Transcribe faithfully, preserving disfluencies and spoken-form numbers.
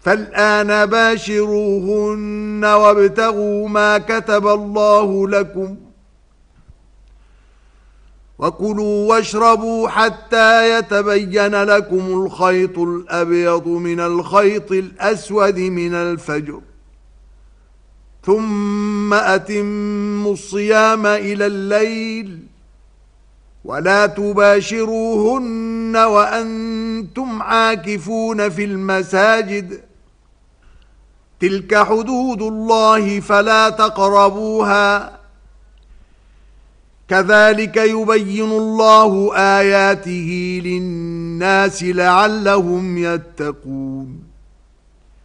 فالآن باشروهن وابتغوا ما كتب الله لكم وكلوا واشربوا حتى يتبين لكم الخيط الأبيض من الخيط الأسود من الفجر ثم أتموا الصيام إلى الليل ولا تباشروهن وأنتم عاكفون في المساجد تلك حدود الله فلا تقربوها كذلك يبين الله آياته للناس لعلهم يتقون